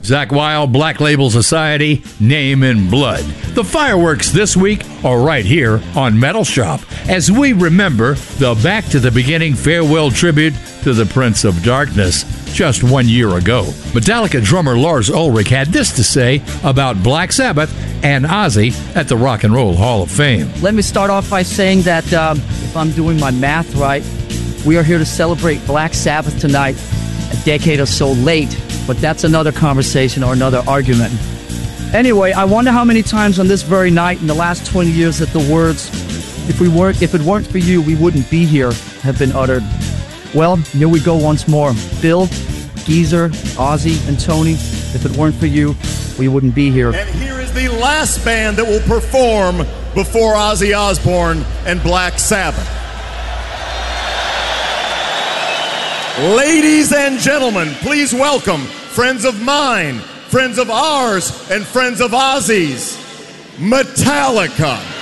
Zakk Wylde, Black Label Society, Name in Blood. The fireworks this week are right here on Metal Shop as we remember the Back to the Beginning farewell tribute to the Prince of Darkness just 1 year ago. Metallica drummer Lars Ulrich had this to say about Black Sabbath and Ozzy at the Rock and Roll Hall of Fame. Let me start off by saying that if I'm doing my math right, we are here to celebrate Black Sabbath tonight, a decade or so late, but that's another conversation or another argument. Anyway, I wonder how many times on this very night in the last 20 years that the words, if it weren't for you, we wouldn't be here, have been uttered. Well, here we go once more. Bill, Geezer, Ozzy, and Tony, if it weren't for you, we wouldn't be here. And here is the last band that will perform before Ozzy Osbourne and Black Sabbath. Ladies and gentlemen, please welcome friends of mine, friends of ours, and friends of Ozzy's, Metallica.